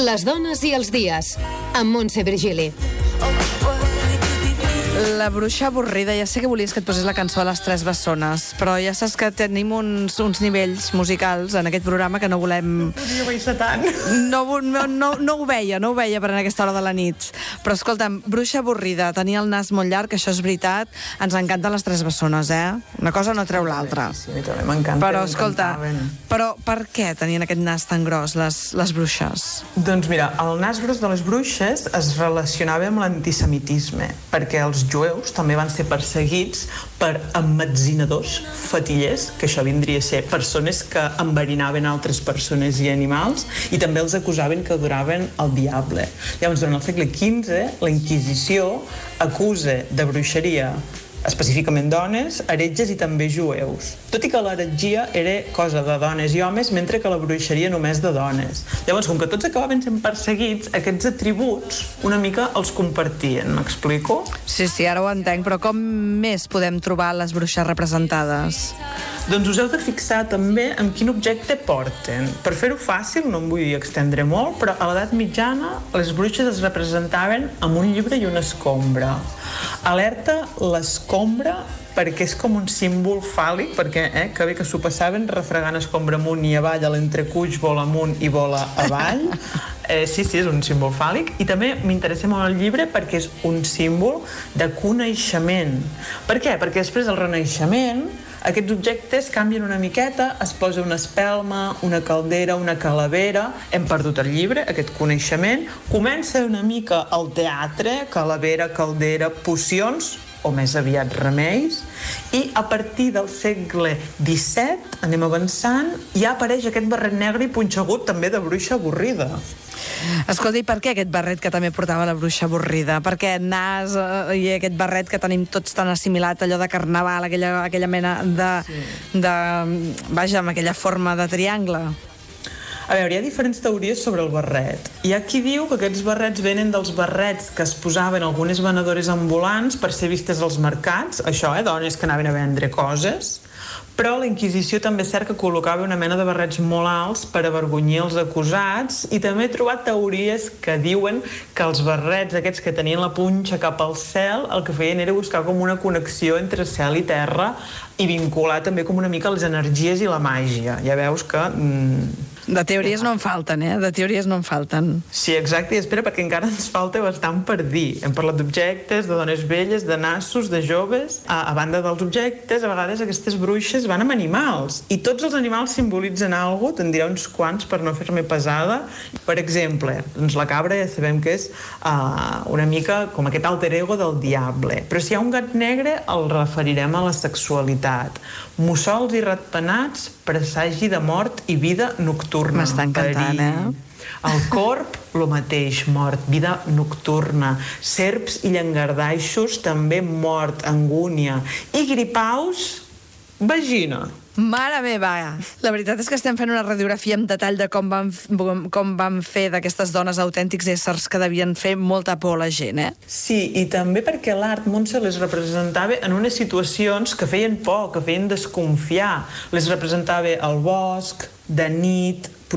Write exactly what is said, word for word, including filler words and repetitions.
Les dones i els dies, amb Montse Virgili. La bruixa avorrida, ja sé que volies que et posés la cançó a les tres bessones, però ja saps que tenim uns, uns nivells musicals en aquest programa que no volem... No veia tant. No, no, no, no ho veia, no ho veia per en aquesta hora de la nit. Però escolta'm, bruixa avorrida, tenia el nas molt llarg, això és veritat, ens encanten les tres bessones, eh? Una cosa no treu l'altra. Sí, sí, també m'encanten. Però, escolta, però per què tenien aquest nas tan gros, les, les bruixes? Doncs mira, el nas gros de les bruixes es relacionava amb l'antisemitisme, perquè els jueus també van ser perseguits per emmetzinadors, fatillers, que això vindria a ser persones que enverinaven altres persones i animals, i també els acusaven que adoraven el diable. Llavors, durant el segle quinze, la Inquisició acusa de bruixeria específicament dones, heretges i també jueus. Tot i que l'heretgia era cosa de dones i homes, mentre que la bruixeria només de dones. Llavors, com que tots acabaven sent perseguits, aquests atributs una mica els compartien. M'explico? Sí, sí, ara ho entenc, però com més podem trobar les bruixes representades? Doncs us heu de fixar també en quin objecte porten. Per fer-ho fàcil, no em vull extendre molt, però a l'edat mitjana les bruixes es representaven amb un llibre i una escombra. Alerta, l'escombra, perquè és com un símbol fàl·lic, perquè eh, que bé que s'ho passaven refregant escombra amunt i avall, l'entrecuix vola amunt i vola avall. Eh, sí, sí, és un símbol fàl·lic. I també m'interessa molt el llibre perquè és un símbol de coneixement. Per què? Perquè després del Renaixement aquests objectes canvien una miqueta, es posa una espelma, una caldera, una calavera, hem perdut el llibre, aquest coneixement, comença una mica el teatre, calavera, caldera, pocions, o més aviat remeis, i a partir del segle disset, anem avançant, ja apareix aquest barret negre i punxegut també de bruixa avorrida. Escolta, i per què aquest barret que també portava la bruixa avorrida? Per què nas eh, i aquest barret que tenim tots tan assimilat, allò de carnaval, aquella, aquella mena de, sí. de... Vaja, amb aquella forma de triangle? A veure, hi ha diferents teories sobre el barret. Hi ha qui diu que aquests barrets venen dels barrets que es posaven algunes venedores ambulants per ser vistes als mercats, això, eh, dones que anaven a vendre coses, però la Inquisició també és cert que col·locava una mena de barrets molt alts per avergonyir els acusats, i també he trobat teories que diuen que els barrets aquests que tenien la punxa cap al cel el que feien era buscar com una connexió entre cel i terra i vincular també com una mica les energies i la màgia. Ja veus que... Mm, de teories no en falten, eh? De teories no en falten. Sí, exacte, i espera, perquè encara ens falta bastant per dir. Hem parlat d'objectes, de dones velles, de nassos, de joves. A, a banda dels objectes, a vegades aquestes bruixes van amb animals, i tots els animals simbolitzen alguna cosa, te'n diré uns quants per no fer-me pesada. Per exemple, doncs la cabra ja sabem que és uh, una mica com aquest alter ego del diable, però si hi ha un gat negre el referirem a la sexualitat. Mussols i ratpenats, presagi de mort i vida nocturna. M'està encantant, eh? El corp, lo mateix, mort, vida nocturna. Serps i llangardaixos, també mort, angúnia. I gripaus, vagina. Mare meva! La veritat és que estem fent una radiografia en detall de com van, com van fer d'aquestes dones autèntics éssers que devien fer molta por a la gent, eh? Sí, i també perquè l'art, Montse, les representava en unes situacions que feien por, que feien desconfiar. Les representava al bosc, de nit,